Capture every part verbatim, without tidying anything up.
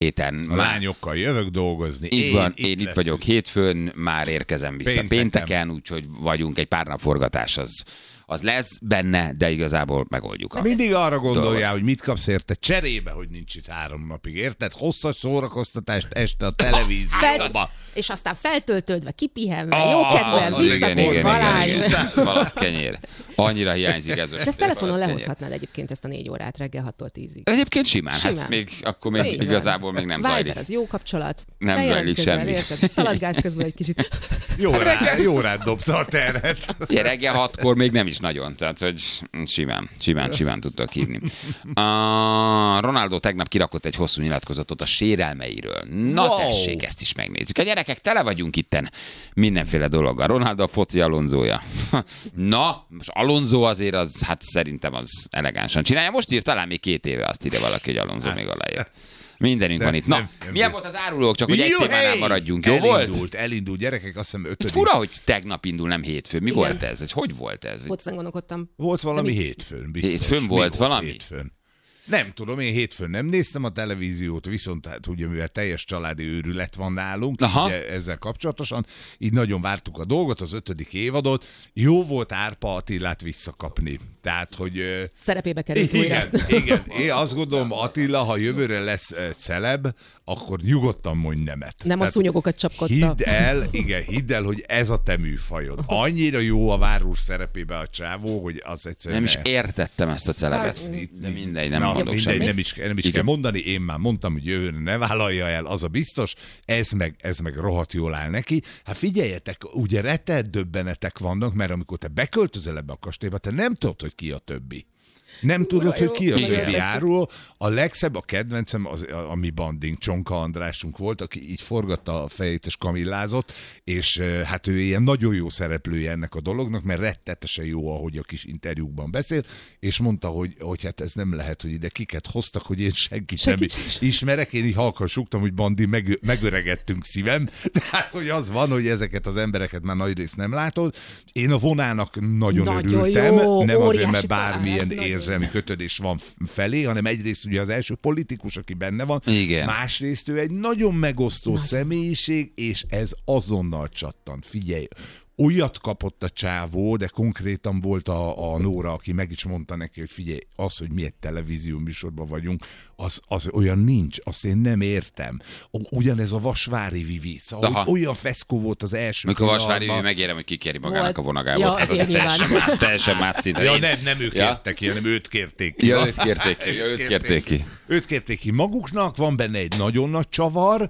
héten. A lányokkal jövök dolgozni. Így én van, itt én itt leszek. vagyok hétfőn, már érkezem vissza pénteken, Pénteken. úgyhogy vagyunk, egy pár nap forgatás az, az lesz benne, de igazából megoldjuk. A Mindig arra gondoljál, dolgot. hogy mit kapsz érte cserébe, hogy nincs itt három napig, érted? Hosszas szórakoztatást este a televízióba. És aztán feltöltődve, kipihenve, Ah, jó kedven, az igen, visszatér igen, igen, Balázs. igen. Valasz kenyér. Annyira hiányzik ez. De ezt telefonon lehozhatnád egyébként ezt a négy órát reggel hattól tízig. Egyébként simán, Simán. hát még, akkor még Így van. igazából még nem Viber, zajlik. az jó kapcsolat. Nem zajlik Bejelentkezel, semmi. Érted? Szaladgálsz közben egy kicsit. Jó, rá, jó rád dobta a terhet. Ugye reggel hatkor még nem is nagyon, tehát hogy simán, simán, simán tudtak hívni. A Ronaldo tegnap kirakott egy hosszú nyilatkozatot a sérelmeiről. Na Wow. tessék, ezt is megnézzük. A gyerekek, tele vagyunk itten mindenféle dologgal. Ronaldo a foci Alonzója. Na, most Alonso azért az, hát szerintem az elegánsan csinálja. Most írt talán még két éve, azt írja valaki, hogy Alonso Hát. még aláírt. Mindenünk Nem, van itt. Na, nem, nem, milyen nem. volt az árulók? Csak hogy egy Jó, témánál hey! maradjunk. Jó volt? Elindult, elindult. Gyerekek, azt hiszem Ez ötödik. fura, hogy tegnap indul, nem hétfő. Mi Igen. volt ez? Hogy, hogy volt ez? Ott ezen gondolkodtam. Volt valami De mi- hétfőn, biztos. Hétfőn Mi volt valami? Hétfőn. Nem tudom, én hétfőn nem néztem a televíziót, viszont hát ugye mivel teljes családi őrület van nálunk, Aha. ugye ezzel kapcsolatosan, így nagyon vártuk a dolgot, az ötödik évadot. Jó volt Árpa Attilát visszakapni. Tehát, hogy... ö, Szerepébe került újra. igen, igen. Én azt gondolom, Attila, ha jövőre lesz ö, celeb, akkor nyugodtan mondj nemet. Nem a Tehát szúnyogokat csapkodta. Hidd el, igen, hidd el, hogy ez a te műfajod. Annyira jó a várúr szerepébe a csávó, hogy az egyszerűen... Nem is értettem ezt a celebet. Itt- De mindegy, nem Na, mondok mindegy, semmit. nem is, nem is Igen. kell mondani, én már mondtam, hogy jövőre ne vállalja el, az a biztos, ez meg, ez meg rohadt jól áll neki. Hát figyeljetek, ugye rettet döbbenetek vannak, mert amikor te beköltözel ebbe a kastélyba, te nem tudod, hogy ki a többi. Nem tudod, jó, hogy ki a nagyon többi tetszik. áruló. A legszebb, a kedvencem, az, a, a mi banding, Csonka Andrásunk volt, aki így forgatta a fejét és kamillázott, és eh, hát ő ilyen nagyon jó szereplője ennek a dolognak, mert rettetesen jó, ahogy a kis interjúkban beszél, és mondta, hogy, hogy hát ez nem lehet, hogy ide kiket hoztak, hogy én senkit nem Senkit sem. ismerek. Én így halkan suktam, hogy Bandi, meg, megöregettünk szívem. Tehát, hogy az van, hogy ezeket az embereket már nagyrészt nem látod. Én a vonának nagyon, Nagyon örültem, jó, nem azért, óriási mert bármilyen talán, nagyon érzelmi kötődés van f- felé, hanem egyrészt ugye az első politikus, aki benne van, Igen. másrészt ő egy nagyon megosztó személyiség, és ez azonnal csattant. Figyelj, olyat kapott a csávó, de konkrétan volt a, a Nóra, aki meg is mondta neki, hogy figyelj, az, hogy mi egy televízió műsorban vagyunk, az, az olyan nincs, azt én nem értem. Ugyanez a Vasvári Vivi, szóval Aha. olyan feszkó volt az első Mikor Vasvári pillanatban. Vivi megérem, hogy kikéri magának Volt. a vonagából. Ja, Hát az igen, teljesen, nyilván. más, teljesen más szinte. Ja, Én- nem, nem ők Ja? kértek ki, hanem őt kérték ki. Ja, őt kérték ki. Ja, őt kérték ki. Őt kérték ki maguknak, van benne egy nagyon nagy csavar, uh,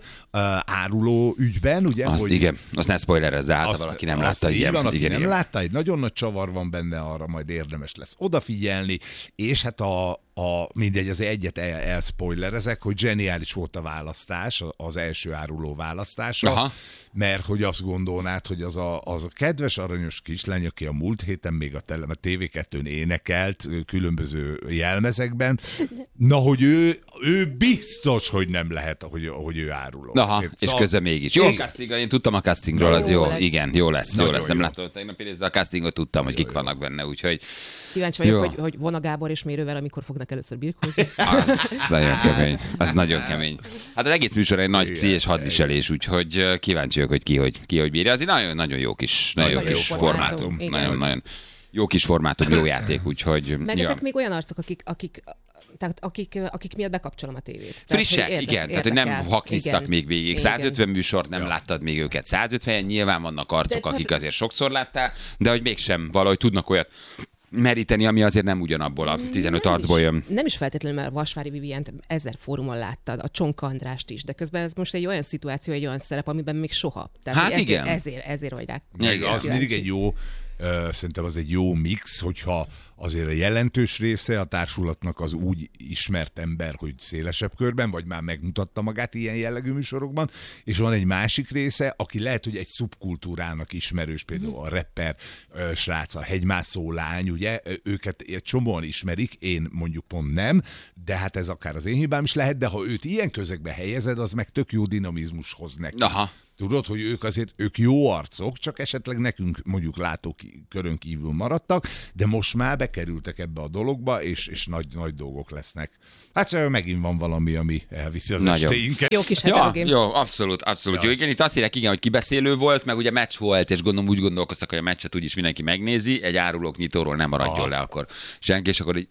áruló ügyben, ugye? Azt, hogy igen, azt ne spoilerezze, hát ha azt- valaki nem azt látta. így Igen, van, aki igen, nem igen. látta, egy nagyon nagy csavar van benne, arra majd érdemes lesz odafigyelni, és hát a, a mindegy, az egyet el, elspoilerezek, hogy zseniális volt a választás, az első áruló választása, Aha. mert hogy azt gondolnád, hogy az a, az a kedves aranyos kislány, aki a múlt héten még a, tele, a té vé kettőn énekelt ö, különböző jelmezekben, na, hogy ő, ő biztos, hogy nem lehet, hogy, hogy ő áruló. Aha, Érted? és Szóval- közben mégis. Jó, a Igen. casting, én tudtam a castingról, az jó. Jó lesz. Igen, jó lesz, jó Nagyon lesz. Nem jó. láttam tegnap, de a castingot tudtam, hogy kik vannak benne, úgyhogy Kíváncsi vagyok, Jó. hogy, hogy Vona Gábor és Mérővel, amikor fognak először birkózni. az nagyon kemény. Az nagyon kemény. Hát az egész műsor egy nagy C és hadviselés, úgyhogy ö, kíváncsi vagyok, hogy ki hogy, ki hogy bírja. Az egy nagyon, nagyon jó kis, nagyon jó Nagyon kis jó formátum. formátum. Igen. Nagyon, nagyon jó kis formátum, jó játék, úgyhogy... Meg ja. ezek még olyan arcok, akik, akik tehát akik, akik miatt bekapcsolom a tévét. Tehát, Frissek, hogy érde- igen, tehát hogy nem érdekel. haknisztak Igen. még végig. Igen. százötven műsort nem láttad még őket. százötvenen nyilván vannak arcok, De- akik azért sokszor láttál, de hogy mégsem valahogy tudnak olyat meríteni, ami azért nem ugyanabból a tizenöt Nem arcból is- jön. Nem is feltétlenül, mert a Vasvári Vivient ezer fórumon láttad, a Csonka Andrást is, de közben ez most egy olyan szituáció, egy olyan szerep, amiben még soha. Tehát Hát hogy ezért, igen. Ezért, ezért vagy rá. Meg Igen. az mindig egy jó, ö, szerintem az egy jó mix, hogyha azért a jelentős része a társulatnak az úgy ismert ember, hogy szélesebb körben, vagy már megmutatta magát ilyen jellegű műsorokban, és van egy másik része, aki lehet, hogy egy szubkultúrának ismerős, például a rapper ö, srác, a hegymászó lány, ugye, ö, őket egy csomóan ismerik, én mondjuk pont nem, de hát ez akár az én hibám is lehet, de ha őt ilyen közegbe helyezed, az meg tök jó dinamizmus hoz neki. Aha. Tudod, hogy ők azért, ők jó arcok, csak esetleg nekünk mondjuk látókörön kívül maradtak, de most már bekerültek ebbe a dologba, és, és nagy, nagy dolgok lesznek. Hát megint van valami, ami elviszi az Nagyon. estéinket. Jó kis Ja, heterogén. jó, abszolút, abszolút. Ja. Jó, igen, itt azt írják, igen, hogy kibeszélő volt, meg ugye meccs volt, és gondolom úgy gondolkoztak, hogy a meccset úgyis mindenki megnézi, egy árulók nyitóról nem maradjon Ah. le akkor senki, és akkor így...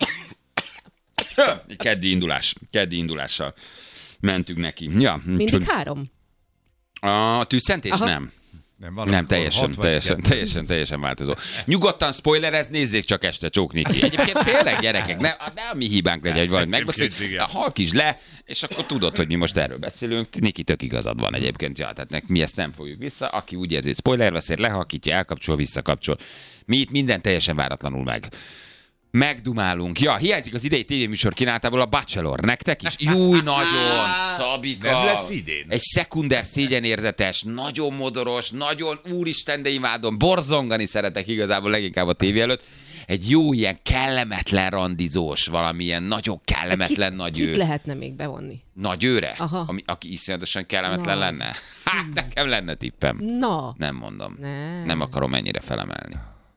keddi indulás, keddi indulással mentünk neki. Ja, Mindig úgyhogy- három? a tűzszentés Aha. nem. Nem, Nem, teljesen, teljesen, teljesen, teljesen változó. Nyugodtan spoilerez, nézzék csak este, Csók Niki. Egyébként tényleg, gyerekek, ne, ne a mi hibánk legyen, hogy valamit megbeszéljük. Egyébként igen. Halkítsd le, és akkor tudod, hogy mi most erről beszélünk. Niki, tök igazad van egyébként. Ja, tehát nek- mi ezt nem fogjuk vissza. Aki úgy érzi, hogy spoiler beszél, lehalkítja, elkapcsol, visszakapcsol. Mi itt minden teljesen váratlanul meg. Megdumálunk. Ja, hiányzik az idei tévéműsor kínálatából a Bachelor. Nektek is? Júj, nagyon, Szabika. Nem lesz idén. Egy szekunder szégyenérzetes, nagyon modoros, nagyon úristen, de imádom, borzongani szeretek igazából leginkább a tévé előtt. Egy jó ilyen kellemetlen randizós, valamilyen nagyon kellemetlen Kit, nagy kit ő. lehetne még bevonni? Nagy őre? Aha. Ami, aki iszonyatosan kellemetlen Na. lenne? Hát nekem lenne tippem. Na. Nem mondom. Ne. Nem akarom ennyire felemelni.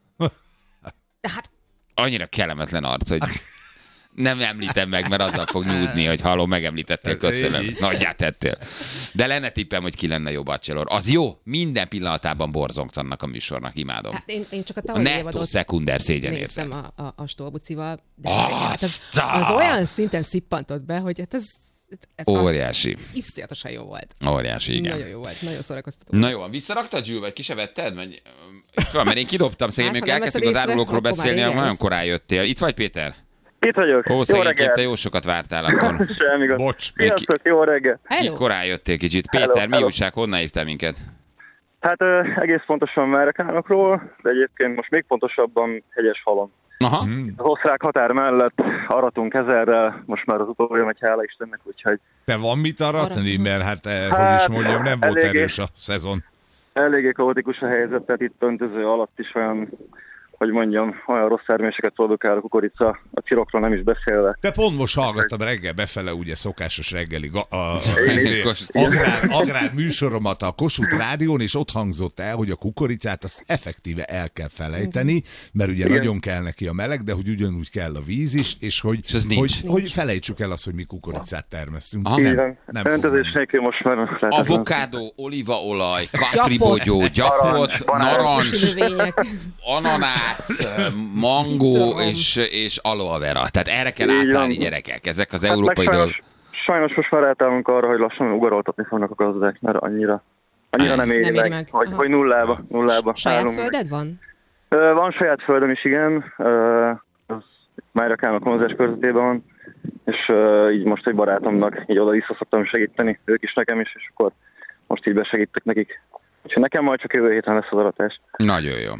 De hát Annyira kellemetlen arc, hogy nem említem meg, mert azzal fog nyúzni, hogy hallom, megemlítettél, köszönöm. Nagyját tettél. De lenne tippem, hogy ki lenne jó Bachelor. Az jó, minden pillanatában borzongsz annak a műsornak, imádom. Hát én, én csak a A tavalyi nettó évadot szekunder szégyenérzet. néztem a, a, a Stolbucival, de Azt hát az, a- az olyan szinten szippantott be, hogy hát ez, ez Óriási. az iszonyatosan jó volt. Óriási, igen. Nagyon jó volt, nagyon szórakoztató. Na jó, van, visszaraktad, Zsül, vagy ki se vetted? Vagy, itt van, mert én kidobtam, szegény, Hát, amikor ha nem elkezdtünk az veszed észre, árulókról akkor már beszélni, igen. nagyon korán jöttél. Itt vagy, Péter? Itt vagyok. Ó, Jó szegényként, reggelt. te jó sokat vártál akkor. Semmi gond. Bocs. Sziasztok, jó reggel. Ki Hello. korán jöttél kicsit. Hello, Péter, mi hello. újság, honnan hívtál minket? Hát ö, egész pontosan Merekánokról, de egyébként most még pontosabban Hegyesfalon. Aha. Az osztrák határ mellett aratunk ezerrel, most már az utolsó megy, hála Istennek, úgyhogy Te van mit aratni? Aratni. Mert hát, eh, hogy Hát, is mondjam, nem volt eléggé. erős a szezon. eléggé kaotikus a helyzet, tehát itt öntöző alatt is olyan, hogy mondjam, olyan rossz terméseket produkál a kukorica, a cirokról nem is beszélve. Te pont most hallgattam reggel befele, ugye szokásos reggeli ga- a, a, Én azért is. agrár, agrár műsoromat a Kossuth Rádión, és ott hangzott el, hogy a kukoricát azt effektíve el kell felejteni, mert ugye Igen. nagyon kell neki a meleg, de hogy ugyanúgy kell a víz is, és hogy, És az nincs. hogy, hogy felejtsük el azt, hogy mi kukoricát termesztünk. Aha. Így Nem, van. nem fog Öntözés menni. nélkül most már lehetetlen. Avokádó, olívaolaj, kapribogyó, gyapot, Narancs, banán. narancs, Növények. ananász, mangó Citrom. és, és aloe vera. Tehát erre kell Így van. átállni, gyerekek. Ezek az Hát európai meg dolgok. sajnos, sajnos most már átállunk arra, hogy lassan ugaroltatni fognak a gazdák, mert annyira, annyira nem éri Nem éri meg, meg. Hogy, Aha. hogy nullába, nullába. Saját állunk. földed van? Ö, Van saját földem is, igen. Ö, Az Májrakán a konzers körzetében van, és ö, így most egy barátomnak így oda-vissza szoktam segíteni, ők is nekem is, és akkor most így besegítek nekik. Úgyhogy nekem majd csak jövő héten lesz az aratás. Nagyon jó.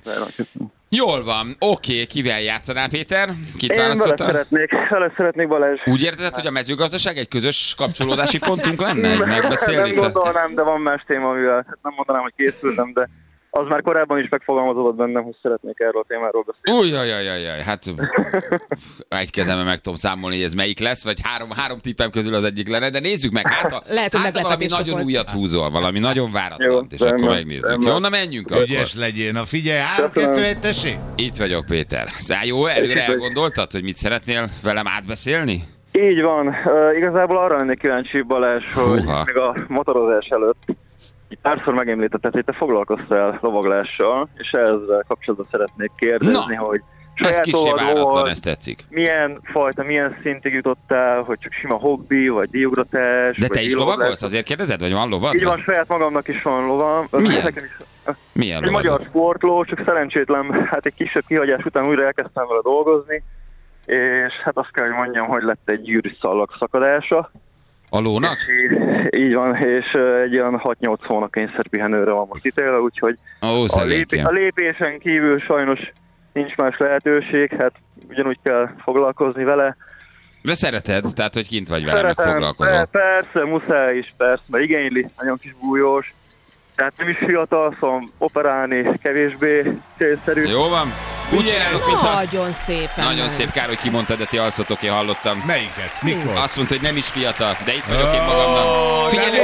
Jól van. Oké, kivel játszanál, Péter? Kit Én vele választottál? szeretnék, vele szeretnék Balázs. Úgy érzed, hogy a mezőgazdaság egy közös kapcsolódási pontunk lenne? Egy Nem megbeszélni? gondolnám, de van más téma, amivel hát nem mondanám, hogy készültem, de az már korábban is megfogalmazódott bennem, hogy szeretnék erről a témáról beszélni. Újjajajajaj, hát egy kezemben meg tudom számolni, hogy ez melyik lesz, vagy három, három tippem közül az egyik lenne, de nézzük meg, hát, a, Lehet, hogy hát a valami meglepetést nagyon okoz. újat húzol, valami nagyon váratlan, Jó, és akkor rendben, megnézzük. rendben. Jó, na menjünk akkor. Ügyes legyél, na figyelj, három kettő egy tessék! Itt vagyok, Péter. Szá, jó, előre elgondoltad, hogy mit szeretnél velem átbeszélni? Így van. Uh, igazából arra lennék kíváncsi, Balázs, hogy Húha. még a motorozás előtt így párszor megemlítetted, hogy te foglalkoztál lovaglással, és ezzel kapcsolatban szeretnék kérdezni, Na, hogy Ez saját kissé váratlan, lovadról ez tetszik. milyen fajta, milyen szintig jutottál, hogy csak sima hobbi, vagy díjugratás, De vagy te is díjlovaglás? lovagolsz? Azért kérdezed, vagy van lovad? Így van, saját magamnak is van lovam. Milyen? Nekem is, Milyen egy lovad? magyar sportló, csak szerencsétlen, hát egy kisebb kihagyás után újra elkezdtem vele dolgozni, és hát azt kell, hogy mondjam, hogy lett egy gyűrűszallag szakadása. A lónak? Így- Így van, és ö, egy olyan hat-nyolc hónap kényszerpihenőre van most ítélve, úgyhogy Ó, a, lép- szegénykém. a lépésen kívül sajnos nincs más lehetőség, hát ugyanúgy kell foglalkozni vele. De szereted, tehát hogy kint vagy vele, meg foglalkozol. per- persze, muszáj is, persze, mert igényli, nagyon kis bújós. Tehát nem is fiatal, szóval operálni kevésbé célszerű. Jó van. Úgy csinálok, mint a... Nagyon szépen. Nagyon szép, kár, hogy kimondtad, de ti alszotok, én hallottam. Melyiket? Mikor? Azt mondta, hogy nem is fiatal, de itt vagyok én magamnak. Ó, Figyelj, de én a saját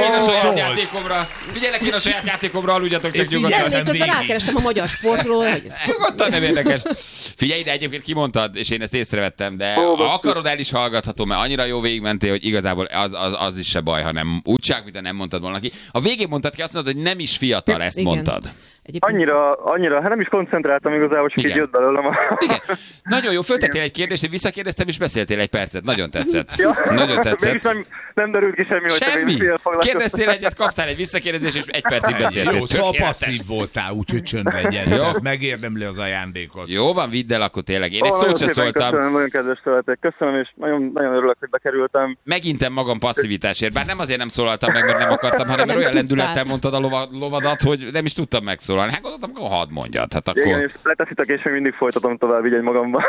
szólsz? játékomra. Figyeljenek, én a saját játékomra aludjatok csak Én nyugodtan. Lennék, közben rákerestem a magyar sportról, hogy ez... Nyugodtan, nem érdekes. Figyelj, de egyébként kimondtad, és én ezt észrevettem, de Ó, ha akarod, el is hallgatható, mert annyira jó végigmentél, hogy igazából az, az, az is se baj, hanem úgy csak, mint nem mondtad volna ki. A végén mondtad ki, azt mondod, hogy nem is fiatal, ezt Igen. mondtad. Egyébként... Annyira, annyira, hát nem is koncentráltam igazából, csak Igen. így jött belőlem a... Igen. Nagyon jó, föltettél egy kérdést, én visszakérdeztem, és beszéltél egy percet. Nagyon tetszett. Ja. Nagyon Mégis tetszett. nem, nem derült ki semmi, hogy Semmi. én fél foglalkoztam. Kérdeztél egyet, kaptál egy visszakérdezést, és egy percig beszéltél. Jó, szóval Tökéletes. passzív voltál, úgyhogy csönd legyen. Jó. Tehát megérdemli az ajándékot. Jó van, vidd el akkor tényleg. Én Ó, egy nagyon szót se szépen szóltam. Köszönöm, nagyon kedves tőletek. Köszönöm, és nagyon, nagyon örülök, hogy bekerültem. Megintem magam passzivitásért, bár nem azért nem szólaltam meg, mert nem akartam, hanem mert Nem olyan lendülettel tudtál. mondtad a lova, lovadat, hogy nem is tudtam megszólalni. Hát gondoltam, akkor hadd mondjad. Hát Igen, akkor... és leteszitek, és még mindig folytatom tovább így egy magamba.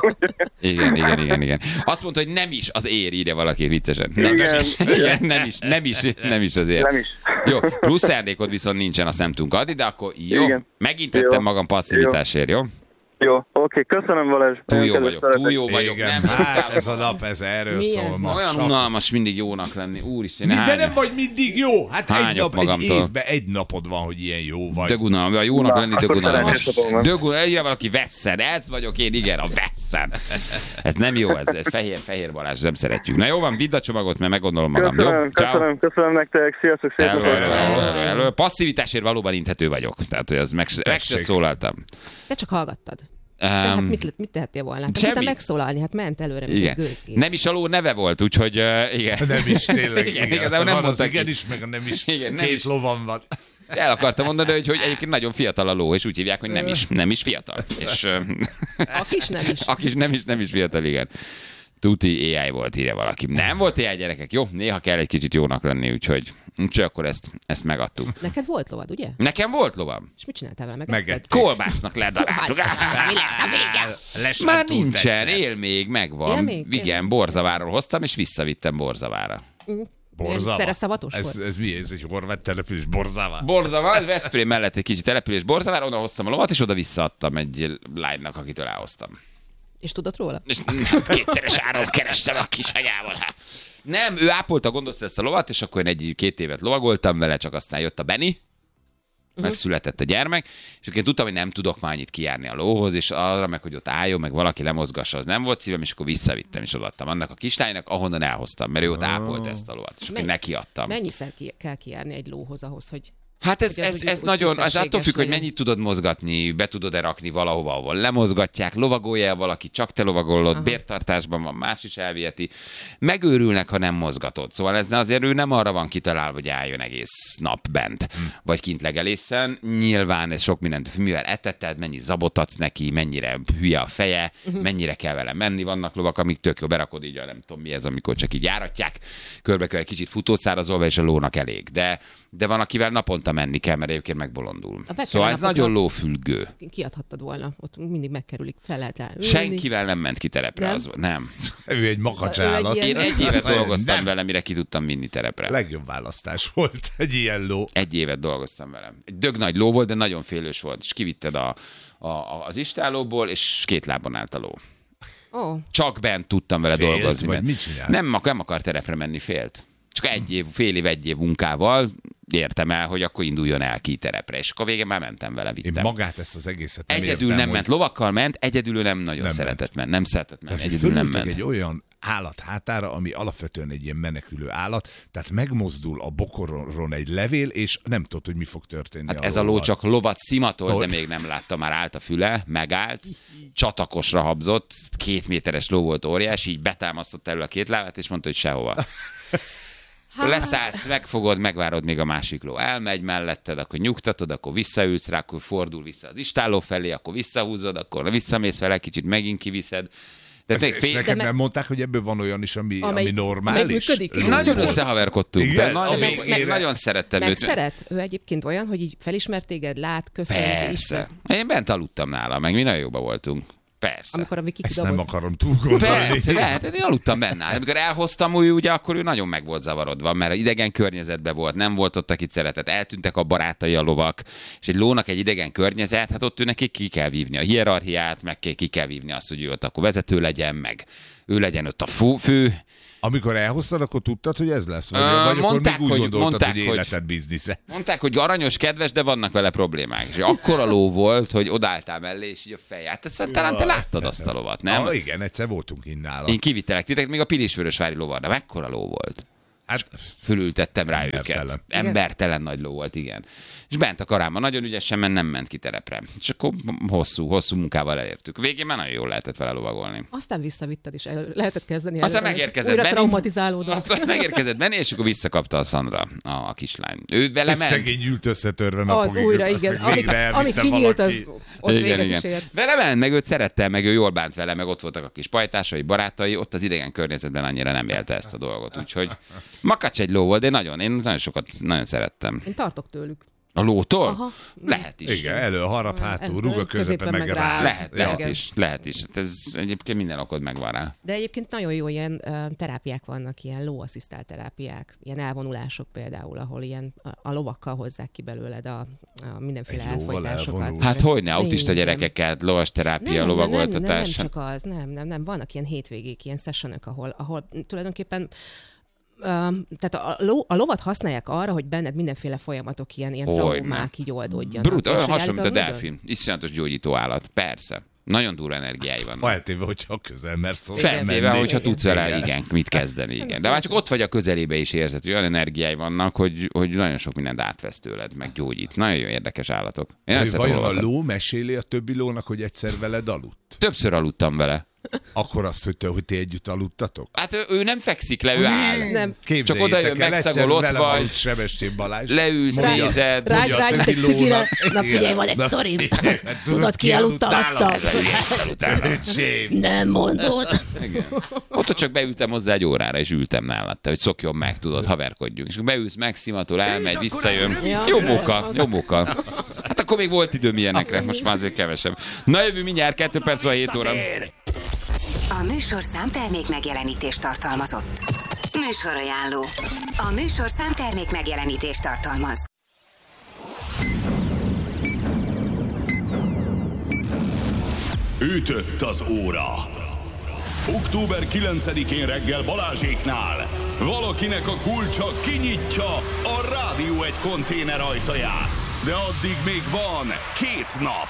Igen, igen, igen, igen. Azt mondta, hogy nem is az ér, írja valaki viccesen. Nem, Igen, nem is, igen, nem is, nem is, nem is az ér. Nem is. Jó, plusz szándékod viszont nincsen, azt nem tudunk adni, de akkor jó. Igen. Megint Jó. tettem magam passzivitásért, jó? Jó, oké, köszönöm Balázs. Túl Nagyon jó kedves vagyok, tőletek. túl jó vagyok. Igen, Nem, hát nem, ez a nap, ez erről Milyen szól ez? ma. olyan Csak- unalmas mindig jónak lenni. Úristen, Mi, de hány... nem vagy mindig jó? Hát egy, Hányok nap, egy magamtól. évben egy napod van, hogy ilyen jó vagy. Dög unalmas, jónak Na, lenni dög akkor unalmas. szerencsés napom van. Dög unalmas, egyre valaki vesszen, ez vagyok én, igen, a vesszen. Ez nem jó, ez, ez fehér, fehér Balázs, nem szeretjük. Na jó van, vidd a csomagot, mert meggondolom magam, Köszönöm, jó? Ciao. köszönöm, köszönöm nektek. Sziasztok, szép Elő, napot. elő, elő, elő, elő. Passzivitásért valóban inthető vagyok. Tehát, hogy az meg, meg se Tessék. szólaltam. Te csak hallgattad. De hát Um, mit, mit tehettél volna? Hát nem semmi. tudtam megszólalni, hát ment előre, mint igen. egy gőzgép. Nem is a ló neve volt, úgyhogy uh, igen. Nem is, tényleg. Igen, Igen, igazából nem van az mondta ki. igen is, meg a nem is. Igen, nem Két is. lovan van. El akartam mondani, hogy, hogy egyébként nagyon fiatal a ló, és úgy hívják, hogy nem is, nem is fiatal. És uh, A kis nem is. aki is nem is, nem is fiatal, igen. Tuti á i volt, írja valaki. Nem volt á i, gyerekek, jó? Néha kell egy kicsit jónak lenni, úgyhogy, úgyhogy akkor ezt, ezt megadtuk. Neked volt lovad, ugye? Nekem volt lovam. És mit csináltál vele? Megették. Megetted? Kolbásznak ledaráltuk. Már nincsen, él még, megvan. Él még? Igen, Borzaváról hoztam, és visszavittem Borzavára. Borzava. Szereszavatos ez, volt? ez mi? Ez egy horvát település, Borzava. Borzavár, Veszprém mellett egy kicsit település Borzavára, oda hoztam a lovat, és oda visszaadtam egy lánynak, akitől elhoztam. És tudod róla? És nem, kétszeres áron kerestem a kisanyával. Hát. Nem, ő ápolta, gondozta ezt a lovat, és akkor én egy-két évet lovagoltam vele, csak aztán jött a Benni, megszületett a gyermek, és akkor én tudtam, hogy nem tudok már annyit kijárni a lóhoz, és arra meg, hogy ott álljon, meg valaki lemozgassa, az nem volt szívem, és akkor visszavittem, és odaadtam annak a kislánynak, ahonnan elhoztam, mert ő ott ápolta ezt a lovat, és akkor Menny- nekiadtam. Mennyiszer ki, kell kijárni egy lóhoz ahhoz, hogy... Hát ez, Hogy az ez, úgy- ez úgy nagyon, ez attól tisztességes függ, hogy legyen. mennyit tudod mozgatni, be tudod-e rakni valahova, ahol lemozgatják, lovagolja valaki, csak te lovagolod, Aha. bértartásban van, más is elviheti. Megőrülnek, ha nem mozgatod. Szóval ez azért ő nem arra van kitalálva, hogy álljon egész nap bent, hm. vagy kint legelészen. Nyilván ez sok mindent, mivel eteted, mennyi zabot adsz neki, mennyire hülye a feje, uh-huh. mennyire kell vele menni. Vannak lovak, amik tök jó, berakod így, a nem tudom mi ez, amikor csak így járatják, körbe-körbe egy kicsit futószárazolva, és a lónak elég. De, de van, akivel naponta menni kell, mert egyébként megbolondul. veterán Szóval ez napokra- nagyon lófülgő. Kiadhattad volna, ott mindig megkerülik, fel lehet rá ülni. Senkivel nem ment ki terepre. Nem? Az, nem. Ő egy makacsálat. Ő egy Én ilyen- egy évet Nem. dolgoztam vele, mire ki tudtam vinni terepre. Legjobb választás volt egy ilyen ló. Egy évet dolgoztam vele. Egy dög nagy ló volt, de nagyon félős volt. És kivitted a, a, a, az istállóból, és két lábon állt a ló. Ó, Csak bent tudtam vele Félt, dolgozni. vagy mert mit csinált? Nem, ak- nem akar terepre menni, félt. Csak egy év, fél év, egy év munkával értem el, hogy akkor induljon el ki terepre. És akkor végén már mentem vele, Én vittem. magát ezt az egészet nem Egyedül értem, nem hogy... ment, lovakkal ment, egyedül ő nem nagyon Nem szeretett menni. Nem szeretett menni, Tehát, hogy egyedül nem fölültek ment. egy olyan állat hátára, ami alapvetően egy ilyen menekülő állat, tehát megmozdul a bokoron egy levél, és nem tudod, hogy mi fog történni. Hát ez a ló lóval. csak lovat szimatol, de Hogy? még nem látta, már állt a füle, megállt, csatakosra habzott, két méteres ló volt óriás, így betámasztott elő a két lábát, és mondta, hogy sehova. hát, Leszállsz, megfogod, megvárod, még a másik ló elmegy melletted, akkor nyugtatod, akkor visszaülsz rá, akkor fordul vissza az istálló felé, akkor visszahúzod, akkor visszamész vele, kicsit megint kiviszed. De tényleg És fél... neked me- nem mondták, hogy ebből van olyan is, ami, Amelyik- ami normális? amelyik működik? Ló Nagyon volt. összehaverkodtunk, de Igen? nagyon, A meg, végére- nagyon szerettem meg őt. szeret? Ő egyébként olyan, hogy így felismert téged, lát, köszönt, ismer. Persze. Én bent aludtam nála, meg mi nagyon jóban voltunk. Persze. Amikor a Viki Ezt nem kidobott. akarom túl gondolni. Persze, lehet, én aludtam benne. Amikor elhoztam, úgy, ugye, akkor ő nagyon meg volt zavarodva, mert idegen környezetben volt, nem volt ott, akit szeretett, eltűntek a barátai a lovak, és egy lónak egy idegen környezet, hát ott ő neki ki kell vívni a hierarchiát, meg ki kell vívni azt, hogy ő ott akkor vezető legyen, meg ő legyen ott a fő, fő Amikor elhoztad, akkor tudtad, hogy ez lesz? Vagy, Ö, vagy akkor mondták, még úgy hogy- gondoltad, mondták, hogy hogy- életed biznisze? Mondták, hogy aranyos, kedves, de vannak vele problémák. És akkora ló volt, hogy odálltál mellé, és így a fej. Hát ezt talán te láttad azt a lovat, nem? Ah, igen, egyszer voltunk innen nála. Én kivittelek titeket, még a Pilisvörösvári lovarra. Mekkora ló volt? Hát, Fölültettem rá Embertelen. őket. Embertelen nagy ló volt, igen. És bent a karámban nagyon ügyesen, mert nem ment ki terepre. És akkor hosszú, hosszú munkával elértük. Végén már nagyon jól lehetett vele lovagolni. Aztán visszavitted is, el, lehetett kezdeni. Aztán előre. megérkezett Újra Benni. traumatizálódott. Aztán megérkezett Benni, és akkor visszakapta a Szandra, a, a kislány. Ő vele ment. szegény ült összetörve napokig. Az újra, igen. Végre Amit, elvitte amit kinyílt, az valaki. ott Igen, véget igen. is ért. Vele ment, meg őt szerette, meg ő jól bánt vele, meg ott voltak a kis pajtásai, barátai, ott az idegen környezetben annyira nem élte ezt a dolgot. Úgyhogy makacs egy ló volt, de nagyon, én nagyon sokat, nagyon szerettem. Én tartok tőlük. A lótól? Aha. Lehet is. Igen, elő, harap, hátul, rúg a közepe, Középen meg meg ráz. ráz. Lehet, lehet Igen. is, lehet is. Hát ez egyébként minden okod megvan rá. De egyébként nagyon jó ilyen uh, terápiák vannak, ilyen lóasszisztált terápiák, ilyen elvonulások például, ahol ilyen a, a lovakkal hozzák ki belőled a, a mindenféle Egy lóval elfolytásokat. elvonul. Hát hogyne, autista Igen. gyerekeket, lovas terápia, Nem, nem, nem, nem, nem lovagoltatás. csak az, nem, nem, nem, vannak ilyen hétvégék, ilyen sessionök, ahol, ahol tulajdonképpen Um, tehát a, ló, a lovat használják arra, hogy benned mindenféle folyamatok, ilyen, ilyen Hogyne. traumák így oldódjanak. Brut, olyan És hogy hasonló, mint a állítólag delfin. Iszonyatos gyógyító állat. Persze. Nagyon durva energiái vannak. Feltéve, hogyha közel mersz hozzá Feltéve, menni. hogyha tudsz vele, igen, mit kezdeni, igen. De már csak ott vagy a közelébe is érzed, hogy olyan energiái vannak, hogy, hogy nagyon sok mindent átvesz tőled, meg gyógyít. Nagyon jó érdekes állatok. Én Hogy ezt vajon a lovakat. ló meséli a többi lónak, hogy egyszer veled aludt? Többször aludtam vele. Akkor azt, hogy, te, hogy ti együtt aludtatok? Hát ő, ő nem fekszik le, ő áll. Nem. Csak oda jön, Képzeljétek el, egyszer megszagol, ott velem vagy. aludt Sebestyen Balázs. Leülsz, Mondja- nézed. Rágy, mondja a rágy, többi egy cigire. lónak. Na figyelj, van egy Na, sztorim. igen, Tudod, ki aludta alatta? Öcsém. Nem mondod. Igen. Ott csak beültem hozzá egy órára, és ültem nála, hogy szokjon meg, tudod, haverkodjunk. És akkor beülsz meg, szimatol, elmegy, visszajön. Ja. Jó móka, jó móka. Hát akkor még volt időm ilyenekre, most már azért kevesebb. Na jövő mindjárt, kettő perc van hét óra. A műsor számtermék megjelenítést tartalmazott. Műsorajánló. A műsor számtermék megjelenítést tartalmaz. Ütött az óra. október kilencedikén reggel Balázséknál valakinek a kulcsa kinyitja a Rádió egy konténer ajtaját. De addig még van két nap.